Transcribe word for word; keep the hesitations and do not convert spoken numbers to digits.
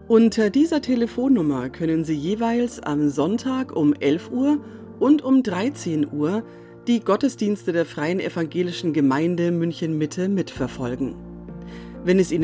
Unter dieser Telefonnummer können Sie jeweils am Sonntag um elf Uhr und um dreizehn Uhr die Gottesdienste der Freien Evangelischen Gemeinde München-Mitte mitverfolgen. Wenn es Ihnen